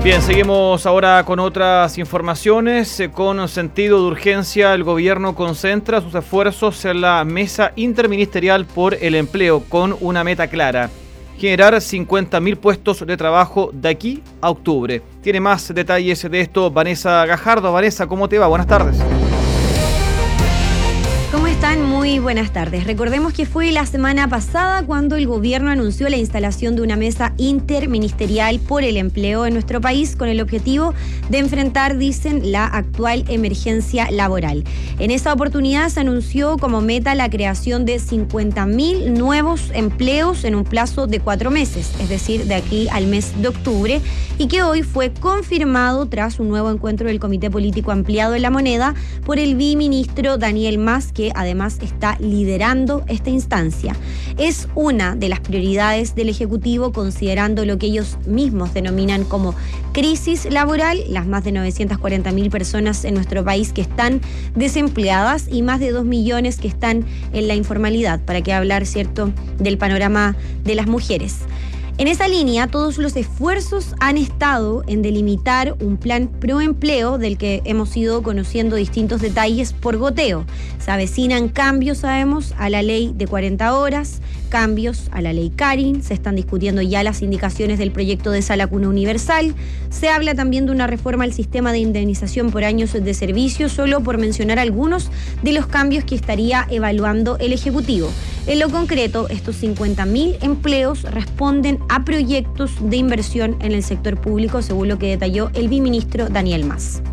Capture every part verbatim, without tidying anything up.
Bien, seguimos ahora con otras informaciones. Con sentido de urgencia, el gobierno concentra sus esfuerzos en la mesa interministerial por el empleo, con una meta clara: generar cincuenta mil puestos de trabajo de aquí a octubre. Tiene más detalles de esto Vanessa Gajardo. Vanessa, ¿cómo te va? Buenas tardes. ¿Cómo están? Muy buenas tardes. Recordemos que fue la semana pasada cuando el gobierno anunció la instalación de una mesa interministerial por el empleo en nuestro país con el objetivo de enfrentar, dicen, la actual emergencia laboral. En esa oportunidad se anunció como meta la creación de cincuenta mil nuevos empleos en un plazo de cuatro meses, es decir, de aquí al mes de octubre, y que hoy fue confirmado tras un nuevo encuentro del Comité Político Ampliado en La Moneda por el viceministro Daniel Mas, que además está liderando esta instancia. Es una de las prioridades del Ejecutivo, considerando lo que ellos mismos denominan como crisis laboral, las más de novecientas cuarenta mil personas en nuestro país que están desempleadas y más de dos millones que están en la informalidad, para qué hablar, ¿cierto?, del panorama de las mujeres. En esa línea, todos los esfuerzos han estado en delimitar un plan pro empleo del que hemos ido conociendo distintos detalles por goteo. Se avecinan cambios, sabemos, a la ley de cuarenta horas, cambios a la ley Carin, se están discutiendo ya las indicaciones del proyecto de Sala Cuna Universal, se habla también de una reforma al sistema de indemnización por años de servicio, solo por mencionar algunos de los cambios que estaría evaluando el Ejecutivo. En lo concreto, estos cincuenta mil empleos responden a proyectos de inversión en el sector público, según lo que detalló el viceministro Daniel Mas.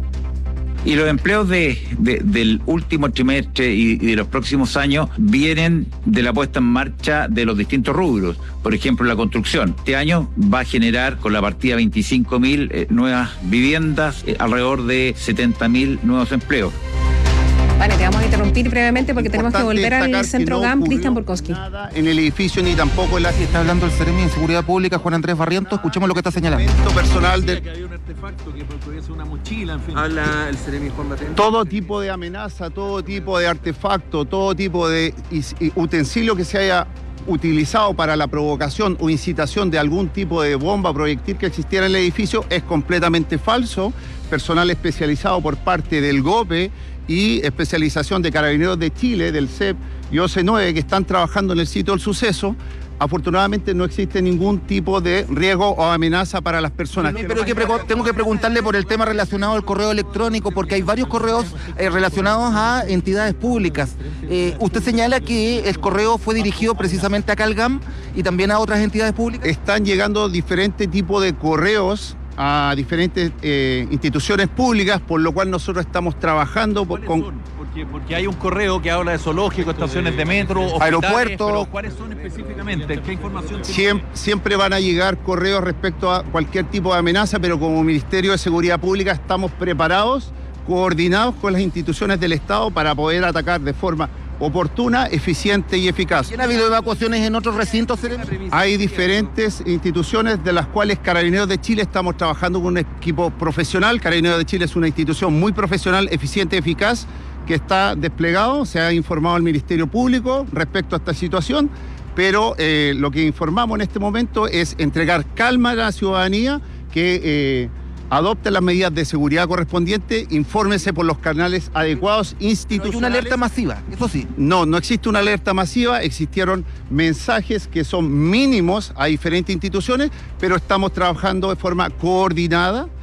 Y los empleos de, de, del último trimestre y, y de los próximos años vienen de la puesta en marcha de los distintos rubros. Por ejemplo, la construcción. Este año va a generar, con la partida veinticinco mil eh, nuevas viviendas, eh, alrededor de setenta mil nuevos empleos. Vale, te vamos a interrumpir brevemente porque tenemos que volver al centro G A M, Cristian Burkowski. Nada en el edificio ni tampoco en la... Está hablando el Seremi de Seguridad Pública, Juan Andrés Barrientos. Escuchemos lo que está señalando. Personal de... que había un artefacto que podría ser una mochila, en fin. Habla el Seremi Juan Barrientos. Todo tipo de amenaza, todo tipo de artefacto, todo tipo de utensilio que se haya utilizado para la provocación o incitación de algún tipo de bomba proyectil que existiera en el edificio es completamente falso. Personal especializado por parte del GOPE y especialización de Carabineros de Chile, del C E P y O C nueve, que están trabajando en el sitio del suceso. Afortunadamente no existe ningún tipo de riesgo o amenaza para las personas. Pero, pero que tengo que preguntarle por el tema relacionado al correo electrónico, porque hay varios correos eh, relacionados a entidades públicas. Eh, usted señala que el correo fue dirigido precisamente a Calgam y también a otras entidades públicas. Están llegando diferentes tipos de correos a diferentes eh, instituciones públicas, por lo cual nosotros estamos trabajando con... Porque, porque hay un correo que habla de zoológicos, estaciones de metro, aeropuertos. ¿Cuáles son específicamente? ¿Qué información tiene? Siempre, siempre van a llegar correos respecto a cualquier tipo de amenaza, pero como Ministerio de Seguridad Pública estamos preparados, coordinados con las instituciones del Estado para poder atacar de forma oportuna, eficiente y eficaz. ¿Ha habido evacuaciones en otros recintos? Hay diferentes instituciones de las cuales Carabineros de Chile estamos trabajando con un equipo profesional. Carabineros de Chile es una institución muy profesional, eficiente y eficaz que está desplegado. Se ha informado al Ministerio Público respecto a esta situación, pero eh, lo que informamos en este momento es entregar calma a la ciudadanía, que eh, adopte las medidas de seguridad correspondientes, infórmese por los canales adecuados institucionales. ¿Hay una alerta masiva? Eso sí. No, no existe una alerta masiva, existieron mensajes que son mínimos a diferentes instituciones, pero estamos trabajando de forma coordinada